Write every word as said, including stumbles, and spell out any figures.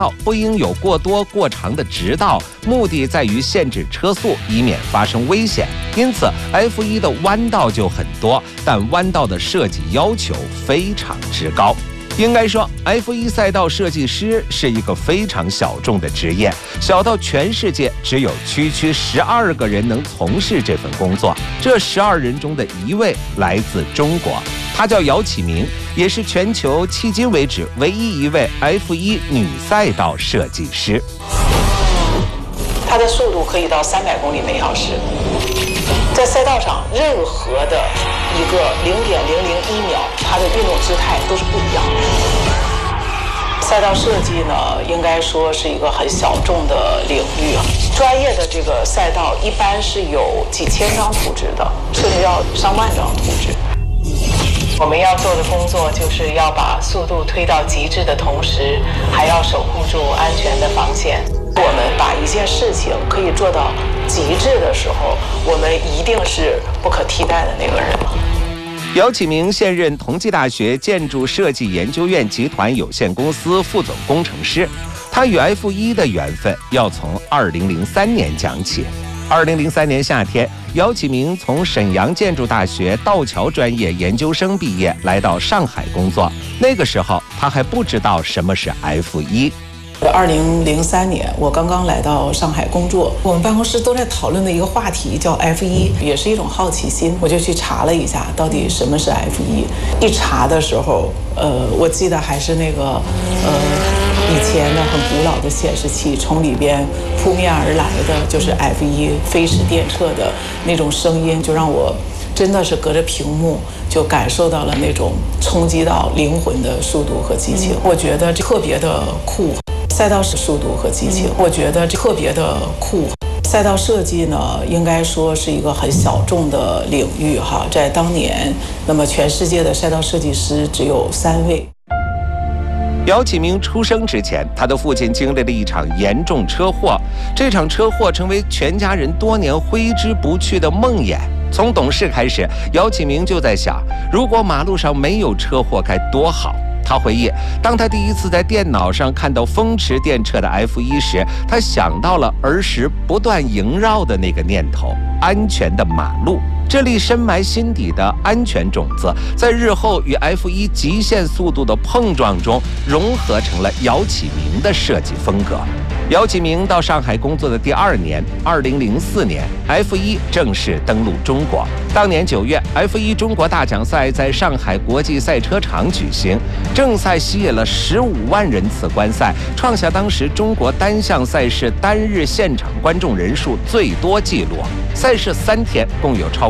不应有过多过长的直道，目的在于限制车速，以免发生危险。因此 F 一 的弯道就很多，但弯道的设计要求非常之高。应该说 F 一 赛道设计师是一个非常小众的职业，小到全世界只有区区十二个人能从事这份工作。这十二人中的一位来自中国，她叫姚启明，也是全球迄今为止唯一一位 F 一 女赛道设计师。 它的速度可以到三百公里每小时，在赛道上任何的一个零点零零一秒，它的运动姿态都是不一样的。赛道设计呢，应该说是一个很小众的领域。专业的这个赛道一般是有几千张图纸的，甚至要上万张图纸。我们要做的工作就是要把速度推到极致的同时，还要守护住安全的防线。我们把一件事情可以做到极致的时候，我们一定是不可替代的那个人了。 姚启明现任同济大学建筑设计研究院集团有限公司副总工程师。他与 F 一 的缘分要从二零零三年讲起。二零零三年夏天，姚启明从沈阳建筑大学道桥专业研究生毕业，来到上海工作。那个时候，他还不知道什么是 F 一。 二零零三年，我刚刚来到上海工作，我们办公室都在讨论的一个话题叫 F 一，也是一种好奇心，我就去查了一下，到底什么是 F 一。一查的时候，呃，我记得还是那个，呃，以前的很古老的显示器，从里边扑面而来的就是 F 一飞驰电掣的那种声音，就让我真的是隔着屏幕就感受到了那种冲击到灵魂的速度和激情，我觉得特别的酷。赛道是速度和激情，我觉得特别的酷。赛道设计呢，应该说是一个很小众的领域哈，在当年，那么全世界的赛道设计师只有三位。 姚启明出生之前，他的父亲经历了一场严重车祸，这场车祸成为全家人多年挥之不去的梦魇。从懂事开始，姚启明就在想，如果马路上没有车祸该多好。他回忆，当他第一次在电脑上看到风驰电掣的 F 一 时，他想到了儿时不断萦绕的那个念头：安全的马路。这粒深埋心底的安全种子，在日后与 F 一 极限速度的碰撞中，融合成了姚启明的设计风格。姚启明到上海工作的第二年，二零零四年 ，F 一 正式登陆中国。当年九月 ，F 一 中国大奖赛在上海国际赛车场举行，正赛吸引了十五万人次观赛，创下当时中国单项赛事单日现场观众人数最多纪录。赛事三天，共有超